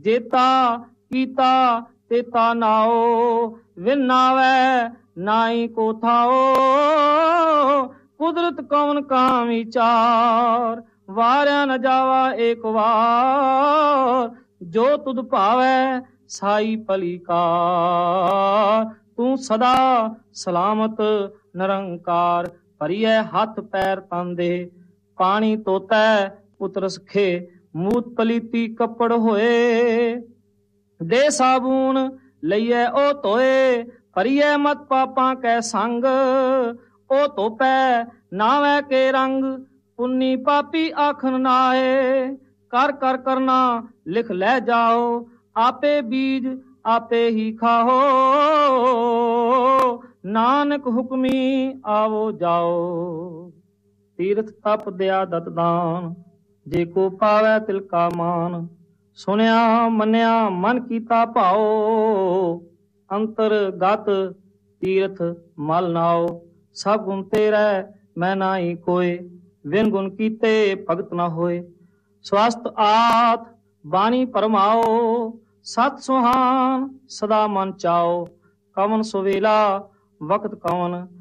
जेता कीता तेता नाओ, विन नावै नाई को थाओ। कुदरत कौन का विचार, वार्या न जावा एक बार। जो तुद भावै साई भली कार, तू सदा सलामत निरंकार। भरिए हथ पैर तन दे, पानी तोतै पुत्र सखे। मूत पलीती कपड़ होए, दे साबून लइए ओ धोए। भरिए मत पापां कै संग, ओ धोपै नावै के रंग। पुन्नी पापी आखन नाए, कर कर करना लिख लै जाओ। आपे बीज आपे ही खाओ, नानक हुक्मी आवो जाओ। तीर्थ तप दया दत दान, जे को पावै तिल का मान। सुनिया मनिया मन कीता भाओ, अंतर गत तीर्थ मल नाओ। सब गुण तेरै मैं नाई कोय, विन गुण कीते भगत न होए। स्वस्थ आत बाणी परमाओ, सत सुहान सदा मन चाओ। कवन सुवेला वक्त कवन